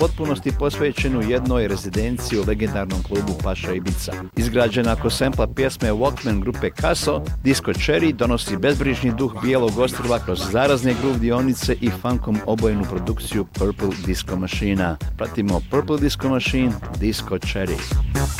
potpunosti posvećenu jednoj rezidenciji u legendarnom klubu Paša Ibiza. Izgrađena oko sempla pjesme Walkman grupe Caso, Disco Cherry donosi bezbrižni duh bijelog ostrva kroz zarazne groove dionice i funkom obojenu produkciju Purple Disco Machine. Pratimo Purple Disco Machine, Disco Cherry.